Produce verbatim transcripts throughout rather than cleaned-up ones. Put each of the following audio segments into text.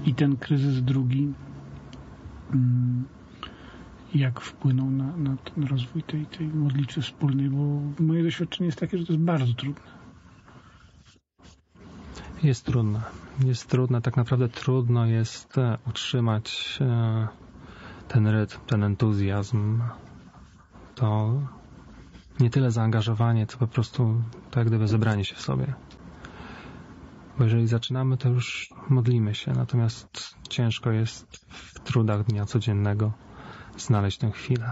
I ten kryzys drugi, jak wpłynął na, na ten rozwój tej, tej modlitwy wspólnej, bo moje doświadczenie jest takie, że to jest bardzo trudne. Jest trudne. Jest trudne. Tak naprawdę trudno jest utrzymać ten rytm, ten entuzjazm. To nie tyle zaangażowanie, co po prostu tak gdyby zebranie się w sobie. Bo jeżeli zaczynamy, to już modlimy się, natomiast ciężko jest w trudach dnia codziennego znaleźć tę chwilę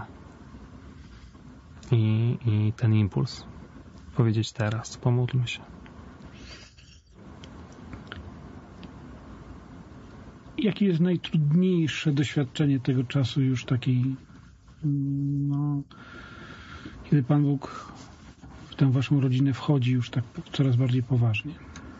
i, i ten impuls. Powiedzieć teraz, pomódlmy się. Jakie jest najtrudniejsze doświadczenie tego czasu już takiej, no, kiedy Pan Bóg w tę waszą rodzinę wchodzi już tak coraz bardziej poważnie?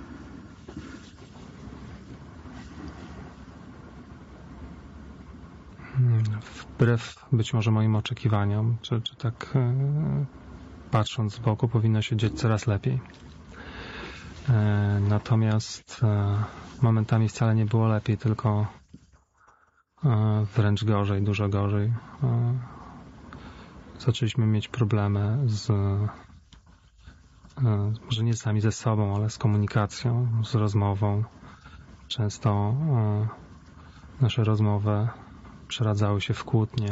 Wbrew być może moim oczekiwaniom, czy, czy tak e, patrząc z boku, powinno się dziać coraz lepiej. E, natomiast e, momentami wcale nie było lepiej, tylko e, wręcz gorzej, dużo gorzej. E, zaczęliśmy mieć problemy z, e, może nie sami ze sobą, ale z komunikacją, z rozmową. Często e, nasze rozmowy przeradzały się w kłótnie.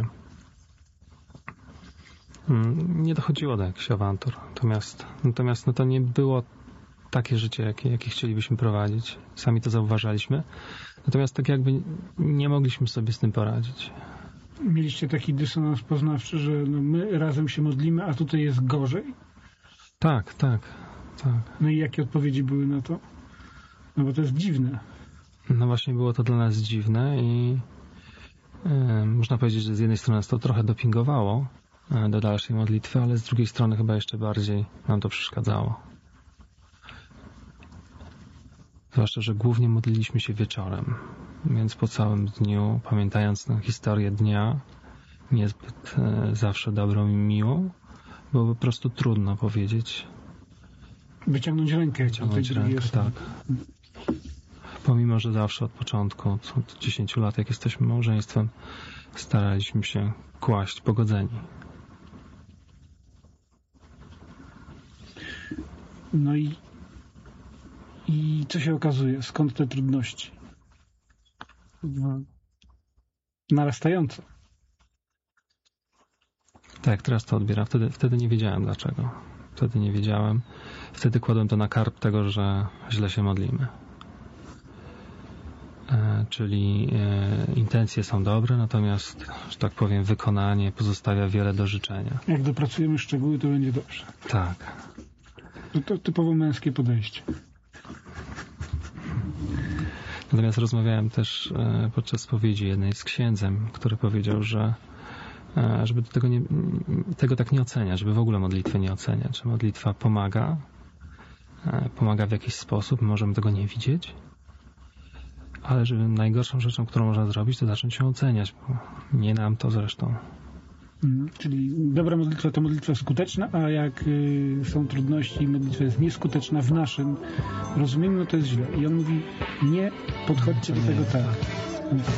Nie dochodziło do jakichś awantur. Natomiast, natomiast no to nie było takie życie, jakie, jakie chcielibyśmy prowadzić. Sami to zauważaliśmy. Natomiast tak jakby nie mogliśmy sobie z tym poradzić. Mieliście taki dysonans poznawczy, że no my razem się modlimy, a tutaj jest gorzej? Tak, tak, tak. No i jakie odpowiedzi były na to? No bo to jest dziwne. No właśnie było to dla nas dziwne i yy, można powiedzieć, że z jednej strony nas to trochę dopingowało yy, do dalszej modlitwy, ale z drugiej strony chyba jeszcze bardziej nam to przeszkadzało. Zwłaszcza, że głównie modliliśmy się wieczorem, więc po całym dniu, pamiętając tę historię dnia, niezbyt yy, zawsze dobrą i miłą, było po prostu trudno powiedzieć. Wyciągnąć rękę. Wyciągnąć rękę, tak. Pomimo, że zawsze od początku, od dziesięciu lat, jak jesteśmy małżeństwem, staraliśmy się kłaść pogodzeni. No i, i co się okazuje? Skąd te trudności? No, narastające. Tak, teraz to odbieram. Wtedy, wtedy nie wiedziałem dlaczego. Wtedy nie wiedziałem. Wtedy kładłem to na karb tego, że źle się modlimy. E, czyli e, intencje są dobre, natomiast, że tak powiem, wykonanie pozostawia wiele do życzenia. Jak dopracujemy szczegóły, to będzie dobrze. Tak. To, to typowo męskie podejście. Natomiast rozmawiałem też e, podczas spowiedzi jednej z księdzem, który powiedział, że e, żeby tego, nie, tego tak nie oceniać, żeby w ogóle modlitwy nie oceniać. Że modlitwa pomaga, e, pomaga w jakiś sposób, możemy tego nie widzieć, ale żeby najgorszą rzeczą, którą można zrobić, to zacząć się oceniać, bo nie nam to zresztą. Hmm, czyli dobra modlitwa to modlitwa skuteczna, a jak y, są trudności i modlitwa jest nieskuteczna w naszym rozumieniu, no to jest źle. I on mówi, nie podchodźcie do tego tak.